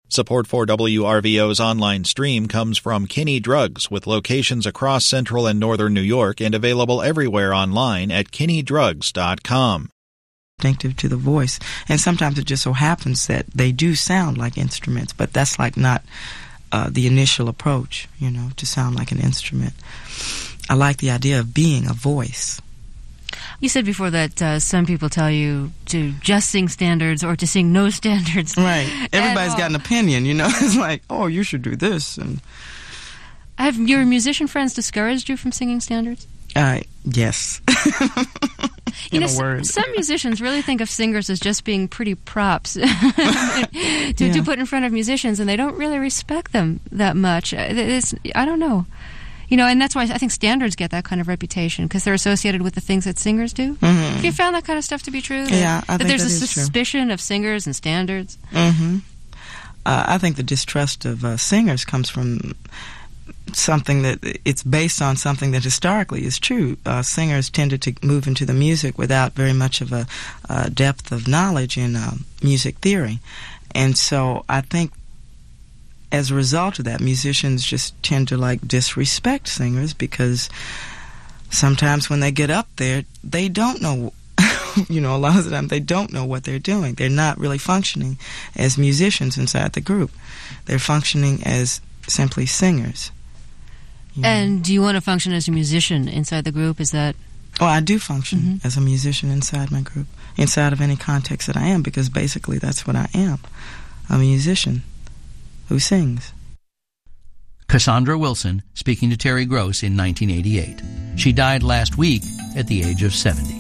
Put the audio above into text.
Support for WRVO's online stream comes from Kinney Drugs, with locations across central and northern New York and available everywhere online at kinneydrugs.com. Distinctive to the voice, and sometimes it just so happens that they do sound like instruments, but that's like not the initial approach, to sound like an instrument. I like the idea of being a voice. You said before that some people tell you to just sing standards or to sing no standards. Right. Everybody's got an opinion, It's like, oh, you should do this. And have your musician friends discouraged you from singing standards? Yes. Some musicians really think of singers as just being pretty props to put in front of musicians, and they don't really respect them that much. I don't know. And that's why I think standards get that kind of reputation, because they're associated with the things that singers do. Mm-hmm. Have you found that kind of stuff to be true? Yeah, I think there's that a is suspicion true. of singers and standards? Mm-hmm. I think the distrust of singers comes from something that it's based on something that historically is true. Singers tended to move into the music without very much of a depth of knowledge in music theory. And so I think as a result of that, musicians just tend to disrespect singers, because sometimes when they get up there, they don't know, a lot of the time they don't know what they're doing. They're not really functioning as musicians inside the group. They're functioning as simply singers. And do you want to function as a musician inside the group? Is that... Oh, I do function as a musician inside my group, inside of any context that I am, because basically that's what I am. I'm a musician who sings. Cassandra Wilson speaking to Terry Gross in 1988. She died last week at the age of 70.